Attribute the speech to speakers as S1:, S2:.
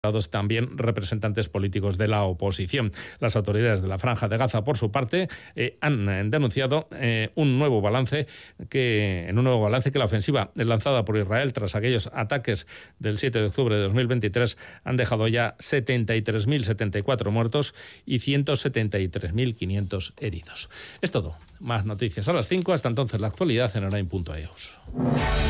S1: también representantes políticos de la oposición. Las autoridades de la Franja de Gaza, por su parte, han denunciado un nuevo balance que la ofensiva lanzada por Israel tras aquellos ataques del 7 de octubre de 2023 han dejado ya 73.074 muertos y 173.500 heridos. Es todo. Más noticias a las 5. Hasta entonces, la actualidad en Orain.eus.